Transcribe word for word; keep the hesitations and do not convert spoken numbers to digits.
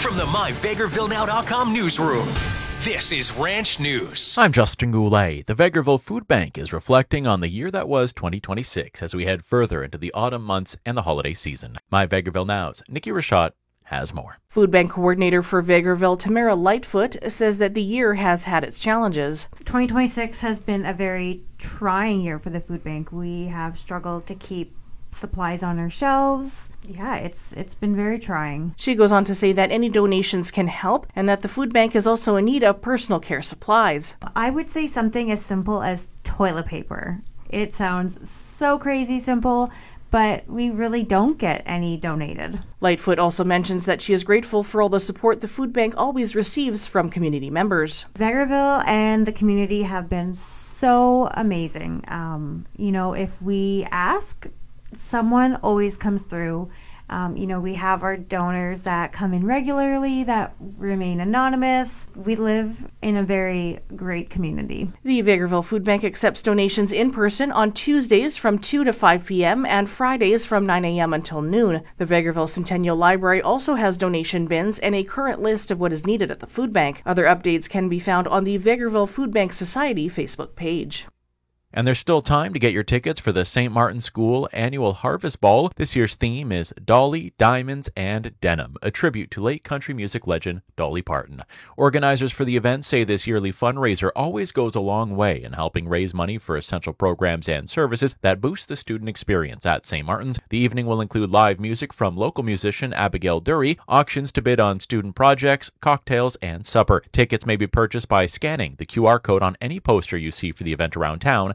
from the my vegreville now dot com newsroom, this is Ranch News. I'm Justin Goulet. The Vegreville Food Bank is reflecting on the year that was twenty twenty-six as we head further into the autumn months and the holiday season. My Vegreville Now's Nikki Rashad has more. Food Bank Coordinator for Vegreville, Tamara Lightfoot, says that the year has had its challenges. twenty twenty-six has been a very trying year for the food bank. We have struggled to keep supplies on our shelves. Yeah, it's it's been very trying. She goes on to say that any donations can help and that the food bank is also in need of personal care supplies. I would say something as simple as toilet paper. It sounds so crazy simple, but we really don't get any donated. Lightfoot also mentions that she is grateful for all the support the food bank always receives from community members. Vegreville and the community have been so amazing. Um, you know, if we ask, someone always comes through. Um, you know, we have our donors that come in regularly that remain anonymous. We live in a very great community. The Vegreville Food Bank accepts donations in person on Tuesdays from two to five p.m. and Fridays from nine a.m. until noon. The Vegreville Centennial Library also has donation bins and a current list of what is needed at the food bank. Other updates can be found on the Vegreville Food Bank Society Facebook page. And there's still time to get your tickets for the Saint Martin School Annual Harvest Ball. This year's theme is Dolly, Diamonds, and Denim, a tribute to late country music legend Dolly Parton. Organizers for the event say this yearly fundraiser always goes a long way in helping raise money for essential programs and services that boost the student experience at Saint Martin's. The evening will include live music from local musician Abigail Dury, auctions to bid on student projects, cocktails, and supper. Tickets may be purchased by scanning the Q R code on any poster you see for the event around town.